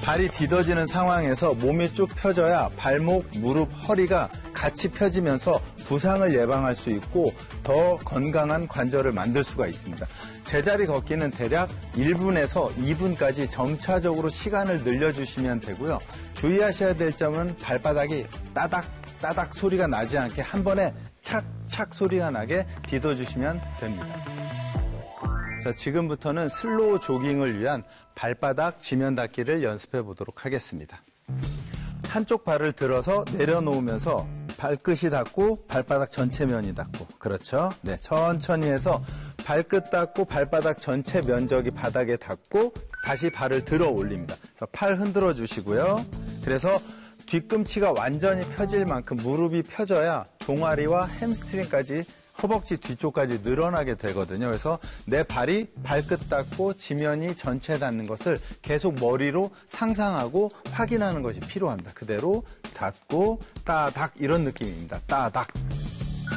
발이 디뎌지는 상황에서 몸이 쭉 펴져야 발목, 무릎, 허리가 같이 펴지면서 부상을 예방할 수 있고 더 건강한 관절을 만들 수가 있습니다. 제자리 걷기는 대략 1분에서 2분까지 점차적으로 시간을 늘려주시면 되고요. 주의하셔야 될 점은 발바닥이 따닥따닥 소리가 나지 않게 한 번에 착착 소리가 나게 디뎌주시면 됩니다. 자, 지금부터는 슬로우 조깅을 위한 발바닥 지면 닫기를 연습해 보도록 하겠습니다. 한쪽 발을 들어서 내려놓으면서 발끝이 닿고 발바닥 전체 면이 닿고, 그렇죠? 네, 천천히 해서 발끝 닿고 발바닥 전체 면적이 바닥에 닿고 다시 발을 들어 올립니다. 그래서 팔 흔들어 주시고요. 그래서 뒤꿈치가 완전히 펴질 만큼 무릎이 펴져야 종아리와 햄스트링까지 허벅지 뒤쪽까지 늘어나게 되거든요. 그래서 내 발이 발끝 닿고 지면이 전체 닿는 것을 계속 머리로 상상하고 확인하는 것이 필요합니다. 그대로 닿고 따닥 이런 느낌입니다. 따닥.